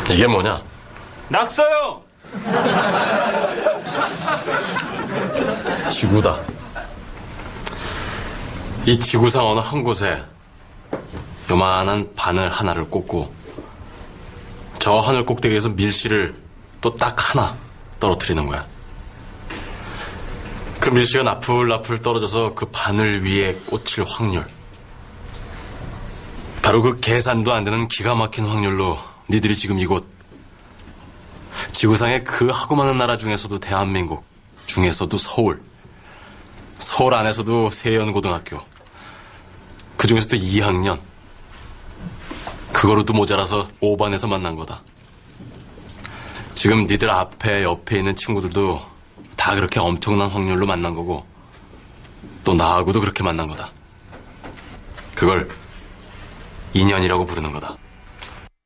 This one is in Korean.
이게 뭐냐? 낙서요! 지구다. 이 지구상 어느 한 곳에 요만한 바늘 하나를 꽂고 저 하늘 꼭대기에서 밀씨를 또 딱 하나 떨어뜨리는 거야. 그 밀씨가 나풀나풀 떨어져서 그 바늘 위에 꽂힐 확률. 바로 그 계산도 안 되는 기가 막힌 확률로 니들이 지금 이곳 지구상의 그 하고 많은 나라 중에서도 대한민국 중에서도 서울 안에서도 세연고등학교 그 중에서도 2학년 그거로도 모자라서 5반에서 만난 거다. 지금 니들 앞에 옆에 있는 친구들도 다 그렇게 엄청난 확률로 만난 거고 또 나하고도 그렇게 만난 거다. 그걸 인연이라고 부르는 거다.